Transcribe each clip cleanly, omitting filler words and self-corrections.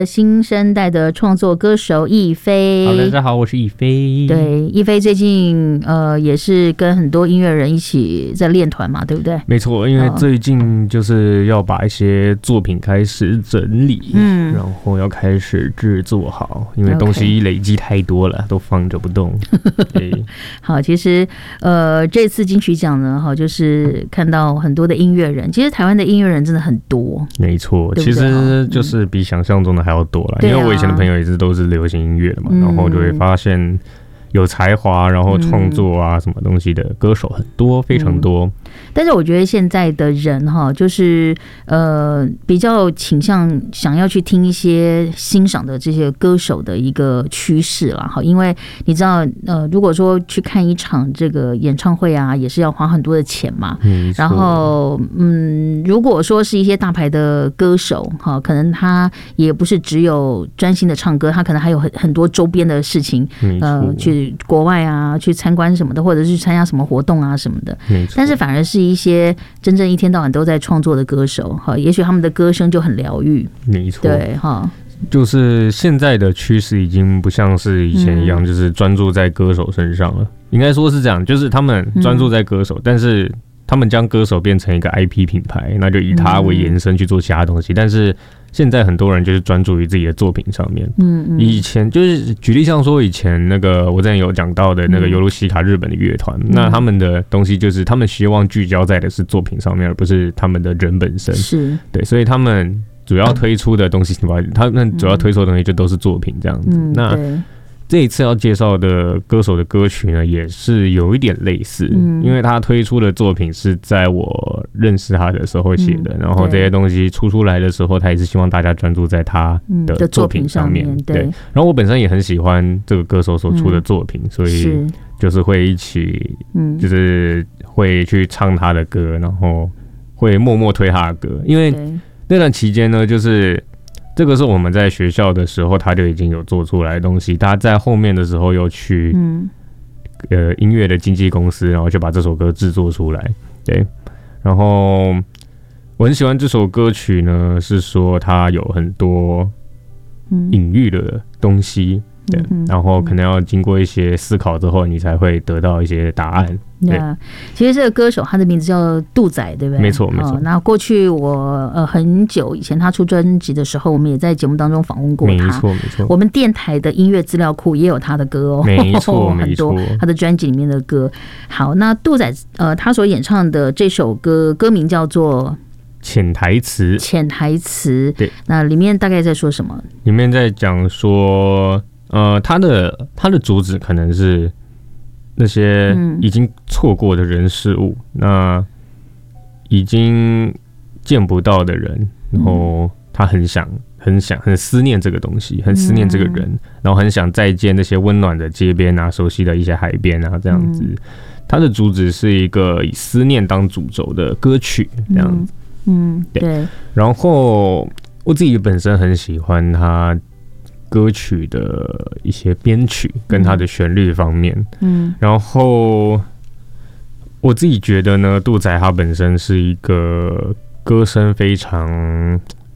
新生代的创作歌手亦菲。 好，大家好，我是亦菲。 对，亦菲最近也是跟很多音乐人一起在练团嘛，对不对？ 没错，因为最近就是要把一些作品开始整理，然后要开始制作好，因为东西累积太多了，都放着不动。 好，其实这次金曲奖呢，就是看到很多的音乐人，其实台湾的音乐人真的很多。 没错，其实就是比想象中的还要多了，因为我以前的朋友也是都是流行音乐的嘛，然后就会发现有才华，然后创作啊什么东西的歌手很多，非常多。 但是我觉得现在的人就是比较倾向想要去听一些欣赏的这些歌手的一个趋势啦，因为你知道如果说去看一场这个演唱会啊，也是要花很多的钱嘛。然后如果说是一些大牌的歌手可能他也不是只有专心的唱歌，他可能还有很多周边的事情，去国外啊去参观什么的，或者是去参加什么活动啊什么的。但是反而是一些真正一天到晚都在创作的歌手，也许他们的歌声就很疗愈。 没错， 对就是现在的趋势已经不像是以前一样，就是专注在歌手身上了。应该说是这样，就是他们专注在歌手，但是他们将歌手变成一个 IP 品牌，那就以它为延伸去做其他东西。但是现在很多人就是专注于自己的作品上面。以前就是举例像说以前那个我之前有讲到的那个尤露西卡日本的乐团，那他们的东西就是他们希望聚焦在的是作品上面，而不是他们的人本身。 是， 对，所以他们主要推出的东西，他们主要推出的东西就都是作品这样子。那这一次要介绍的歌手的歌曲呢，也是有一点类似，因为他推出的作品是在我认识他的时候写的，然后这些东西出来的时候，他也是希望大家专注在他的作品上面。对，然后我本身也很喜欢这个歌手所出的作品，所以就是会一起，就是会去唱他的歌，然后会默默推他的歌，因为那段期间呢，就是这个是我们在学校的时候他就已经有做出来的东西，他在后面的时候又去音乐的经纪公司，然后就把这首歌制作出来。对，然后我很喜欢这首歌曲呢，是说它有很多隐喻的东西。对，然后可能要经过一些思考之后，你才会得到一些答案。对， 其实这个歌手他的名字叫杜仔，对不对？ 没错，没错。 那过去我很久以前他出专辑的时候，我们也在节目当中访问过他。 没错，没错。 我们电台的音乐资料库也有他的歌哦， 没错，没错。 很多他的专辑里面的歌。好，那杜仔他所演唱的这首歌，歌名叫做潜台词。潜台词， 对。 那里面大概在说什么？ 里面在讲说。他的主旨可能是那些已经错过的人事物，那已经见不到的人，然后他很思念这个东西，很思念这个人，然后很想再见那些温暖的街边啊，熟悉的一些海边啊，这样子。他的主旨是一个以思念当主轴的歌曲，这样子。对。然后我自己本身很喜欢他歌曲的一些编曲跟它的旋律方面，然后我自己觉得呢，杜仔他本身是一个歌声非常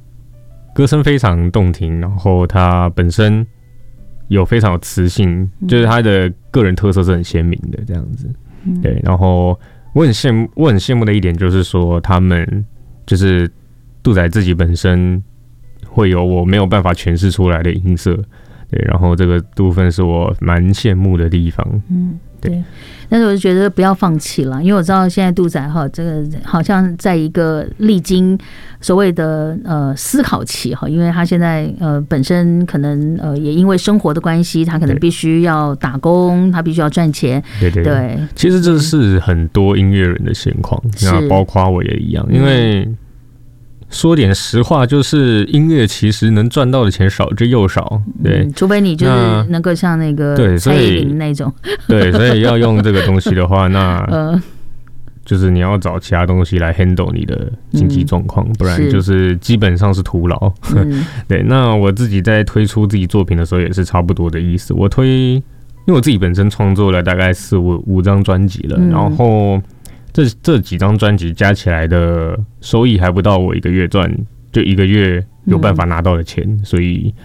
动听，然后他本身非常有磁性，就是他的个人特色是很鲜明的这样子。对，然后我很羡慕的一点就是说，他们就是杜仔自己本身会有我没有办法诠释出来的音色，对，然后这个部分是我蛮羡慕的地方。对。 但是我就觉得不要放弃了，因为我知道现在杜仔这个好像在一个历经所谓的思考期因为他现在本身可能也因为生活的关系，他可能必须要打工，他必须要赚钱。对， 其实这是很多音乐人的现况，那包括我也一样，因为说点实话，就是音乐其实能赚到的钱少之又少，对， 除非你就是能够像那个蔡依林那种， 对，所以要用这个东西的话，那就是你要找其他东西来 handle 你的经济状况，不然就是基本上是徒劳。对，那我自己在推出自己作品的时候也是差不多的意思，因为我自己本身创作了大概4-5张专辑了，然后这几张专辑加起来的收益还不到我1个月赚就1个月有办法拿到的钱，所以